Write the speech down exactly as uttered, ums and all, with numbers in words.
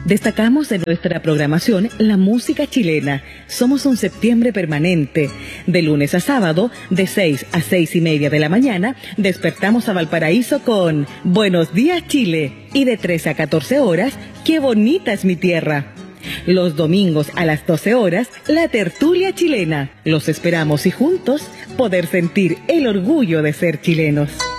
Destacamos en nuestra programación la música chilena. Somos un septiembre permanente. De lunes a sábado, de seis a seis y media de la mañana, despertamos a Valparaíso con Buenos Días Chile. Y de trece a catorce horas, ¡Qué bonita es mi tierra! Los domingos a las doce horas, la tertulia chilena. Los esperamos y juntos poder sentir el orgullo de ser chilenos.